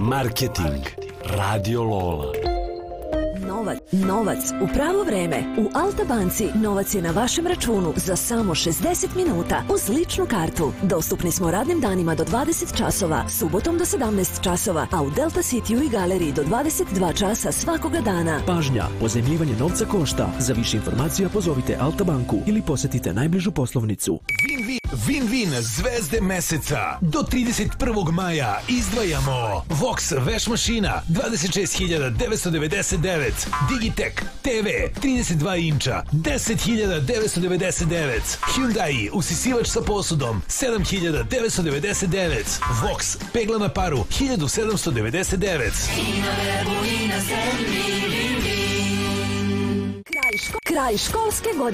Marketing. Radio Lola. Novac u pravo vreme. U Alta banci novac je na vašem računu za samo 60 minuta uz ličnu kartu. Dostupni smo radnim danima do 20 časova, subotom do 17 časova, a u Delta Cityu i Galeriji do 22 časa svakoga dana. Pažnja, pozajmljivanje novca košta. Za više informacija pozovite Alta banku ili posetite najbližu poslovnicu. Win-win zvezde meseca. Do 31. maja izdvajamo Vox veš mašina 26.999, Digitech TV 32 inča 10.999, Hyundai usisivač sa posudom 7.999, Vox pegla na paru 1.799. Kraj školske godine.